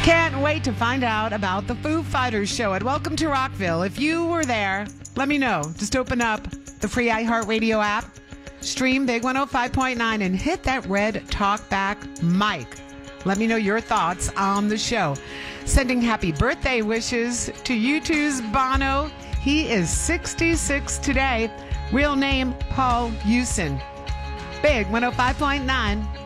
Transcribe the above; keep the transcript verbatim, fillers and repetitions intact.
Can't wait to find out about the Foo Fighters show at Welcome to Rockville. If you were there, let me know. Just open up the free iHeartRadio app, stream Big one oh five point nine, and hit that red talkback mic. Let me know your thoughts on the show. Sending happy birthday wishes to U two's Bono. He is sixty-six today. Real name, Paul Hewson. Big one oh five point nine.